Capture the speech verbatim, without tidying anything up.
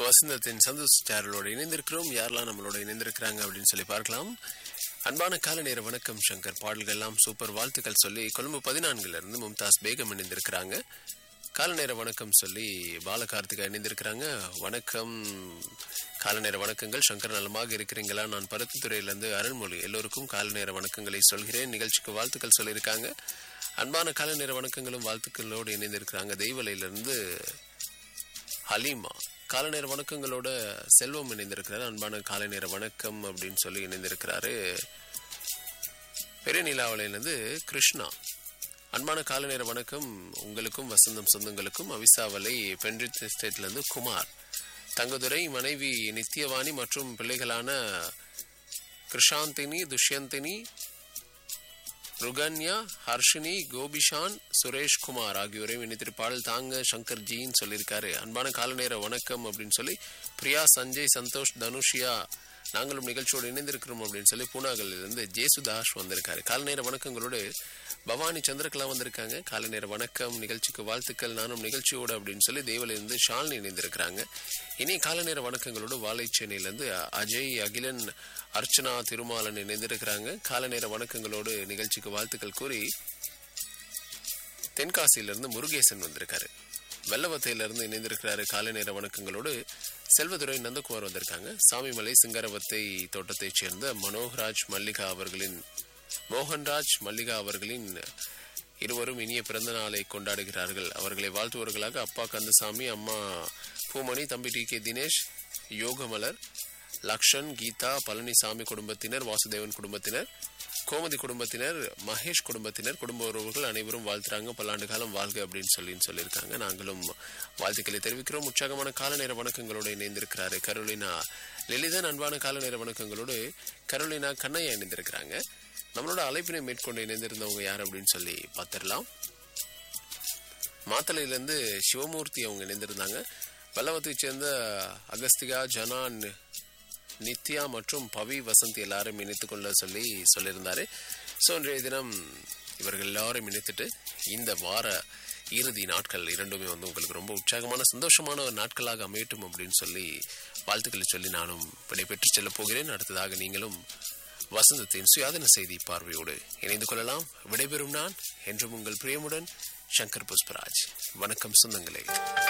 வசந்தத்தின் சந்தோஷ் சேனலோட இணைந்திருக்கிறோம். யாரெல்லாம் நம்மளோட இணைந்திருக்கிறாங்க அப்படின்னு சொல்லி பார்க்கலாம். அன்பான கால நேர வணக்கம் சங்கர், பாடல்கள் எல்லாம் சூப்பர், வாழ்த்துக்கள் சொல்லி கொழும்பு பதினான்குல இருந்து மும்தாஸ் பேகம் இணைந்திருக்கிறாங்க. கால நேர வணக்கம் சொல்லி பாலகார்த்திகா இணைந்திருக்கிறாங்க. வணக்கம், கால நேர வணக்கங்கள் சங்கர், நலமாக இருக்கிறீங்களா? நான் பருத்தித்துறையிலிருந்து அருள்மொழி, எல்லோருக்கும் கால நேர வணக்கங்களை சொல்கிறேன். நிகழ்ச்சிக்கு வாழ்த்துக்கள் சொல்லியிருக்காங்க. அன்பான கால நேர வணக்கங்களும் வாழ்த்துக்களோடு இணைந்திருக்கிறாங்க. தெய்வலையிலிருந்து ஹலீமா கால நேர வணக்கங்களோட செல்வம் இணைந்திருக்கிறாரு. அன்பான காலை நேர வணக்கம் அப்படின்னு சொல்லி இணைந்திருக்கிறாரு. பெரிய நிலாவலையிலிருந்து கிருஷ்ணா, அன்பான காலை நேர வணக்கம் உங்களுக்கும் வசந்தம் சொந்தங்களுக்கும். அவிசாவலை பென்ரித் எஸ்டேட்ல இருந்து குமார், தங்கதுரை மனைவி நித்யவாணி மற்றும் பிள்ளைகளான கிருஷாந்தினி, துஷ்யந்தினி, ருகன்யா, ஹர்ஷினி, கோபிஷான், சுரேஷ்குமார் ஆகியோரை இணைத்திரு பாடல் தாங்க சங்கர் ஜின்னு சொல்லியிருக்காரு. அன்பான கால நேர வணக்கம் அப்படின்னு சொல்லி பிரியா, சஞ்சய், சந்தோஷ், தனுஷியா நாங்களும் நிகழ்ச்சியோடு இணைந்திருக்கிறோம் அப்படின்னு சொல்லி பூனாகலிருந்து ஜேசுதாஷ் வந்திருக்காரு. கால நேர வணக்கங்களோடு பவானி சந்திரகலா வந்திருக்காங்க. காலை நேர வணக்கம், நிகழ்ச்சிக்கு வாழ்த்துக்கள், நானும் நிகழ்ச்சியோடு அப்படின்னு சொல்லி தேவலிருந்து ஷாலினி இணைந்திருக்கிறாங்க. இனி காலை நேர வணக்கங்களோடு வாழைச்சேனையிலிருந்து அஜய், அகிலன், அர்ச்சனா, திருமாலன் இணைந்திருக்கிறாங்க. காலை நேர வணக்கங்களோடு நிகழ்ச்சிக்கு வாழ்த்துக்கள் கூறி தென்காசியிலிருந்து முருகேசன் வந்திருக்காரு. வெள்ளவத்தையிலிருந்து இணைந்திருக்கிறாரு. காலை நேர வணக்கங்களோடு செல்வதுரை நந்தகுமார் வந்திருக்காங்க. சாமிமலை சிங்கரவத்தை தோட்டத்தைச் சேர்ந்த மனோகராஜ் மல்லிகா அவர்களின் மோகன்ராஜ் மல்லிகா அவர்களின் இருவரும் இனிய பிறந்த நாளை கொண்டாடுகிறார்கள். அவர்களை வாழ்த்துவர்களாக அப்பா கந்தசாமி, அம்மா பூமணி, தம்பி டி கே தினேஷ், யோகமலர், லக்ஷன், கீதா, பழனிசாமி குடும்பத்தினர், வாசுதேவன் குடும்பத்தினர், கோமதி குடும்பத்தினர், மகேஷ் குடும்பத்தினர், குடும்ப உறவுகள் அனைவரும் வாழ்த்துறாங்க. பல்லாண்டு காலம் வாழ்க அப்படின்னு சொல்லி சொல்லியிருக்காங்க. நாங்களும் வாழ்த்துக்களை தெரிவிக்கிறோம். உற்சாகமான கால நேர வணக்கங்களோடு இணைந்திருக்கிறாரு கரோலினா லலிதன். அன்பான கால நேர வணக்கங்களோடு கரோலினா கண்ணையா இணைந்திருக்கிறாங்க. நம்மளோட அழைப்பினை மேற்கொண்டு இணைந்திருந்தவங்க யார் அப்படின்னு சொல்லி பார்த்துடலாம். மாத்தளையிலேருந்து சிவமூர்த்தி அவங்க இணைந்திருந்தாங்க. வல்லவத்தை சேர்ந்த அகஸ்திகா, ஜனான், நித்யா மற்றும் பவி, வசந்தி எல்லாரும் இணைத்துக் கொள்ள சொல்லி சொல்லியிருந்தாரு. ஸோ இன்றைய தினம் இவர்கள் எல்லாரும் இணைத்துட்டு இந்த வார இறுதி நாட்கள் இரண்டுமே வந்து உங்களுக்கு ரொம்ப உற்சாகமான சந்தோஷமான ஒரு நாட்களாக அமையட்டும் அப்படின்னு சொல்லி வாழ்த்துக்களை சொல்லி நானும் விடைபெற்று செல்ல போகிறேன். அடுத்ததாக நீங்களும் வசந்தத்தின் சுயாதீன செய்தி பார்வையோடு இணைந்து கொள்ளலாம். விடைபெறும் நான் என்றும் உங்கள் பிரியமுடன் சங்கர் புஷ்பராஜ். வணக்கம் சொந்தங்களே.